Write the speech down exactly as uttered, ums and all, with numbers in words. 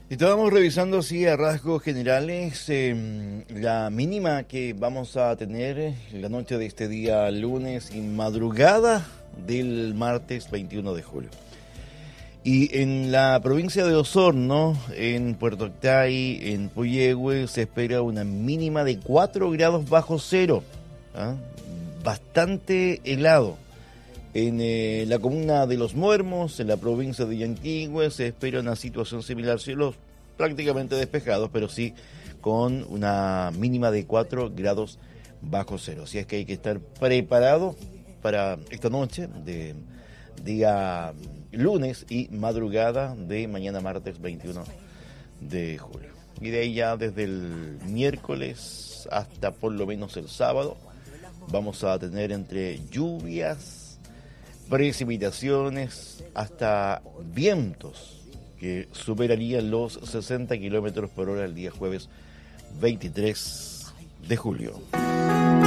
Estábamos revisando así a rasgos generales eh, la mínima que vamos a tener la noche de este día lunes y madrugada del martes veintiuno de julio. Y en la provincia de Osorno, en Puerto Octay, en Puyehue, se espera una mínima de cuatro grados bajo cero. ¿Ah? Bastante helado. En eh, la comuna de Los Muermos, en la provincia de Yanquihue, se espera una situación similar, cielos prácticamente despejados, pero sí con una mínima de cuatro grados bajo cero. Así es que hay que estar preparado para esta noche de día lunes y madrugada de mañana martes veintiuno de julio. Y de ahí ya desde el miércoles hasta por lo menos el sábado vamos a tener entre lluvias, precipitaciones, hasta vientos que superarían los sesenta kilómetros por hora el día jueves veintitrés de julio.